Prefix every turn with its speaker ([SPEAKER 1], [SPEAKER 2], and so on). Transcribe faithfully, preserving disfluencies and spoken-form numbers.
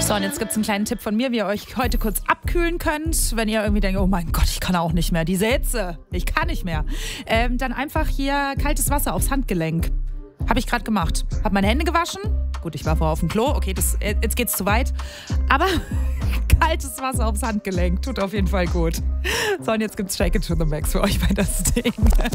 [SPEAKER 1] So, und jetzt gibt es einen kleinen Tipp von mir, wie ihr euch heute kurz abkühlen könnt. Wenn ihr irgendwie denkt, oh mein Gott, ich kann auch nicht mehr, diese Hitze, ich kann nicht mehr. Ähm, dann einfach hier kaltes Wasser aufs Handgelenk. Habe ich gerade gemacht. Habe meine Hände gewaschen. Gut, ich war vorher auf dem Klo. Okay, das, jetzt geht's zu weit. Aber kaltes Wasser aufs Handgelenk tut auf jeden Fall gut. So, und jetzt gibt's Shake It to the Max für euch bei das Ding.